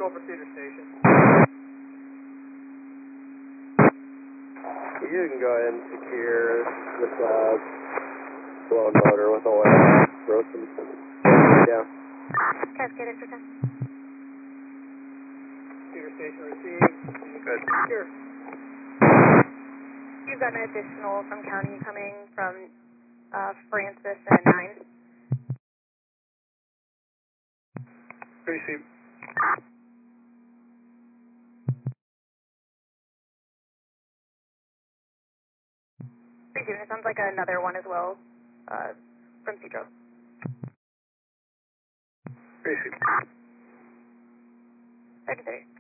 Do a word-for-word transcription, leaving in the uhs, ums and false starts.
go for Cedar Station. You can go ahead and secure this uh, blown motor with oil. Throw some down. Cascade extra ten. Cedar Station received. Good. Here. You've got an additional from county coming from uh, Francis and a nine. Received. Received. It sounds like another one as well uh, from Cedro. Received. Secretary.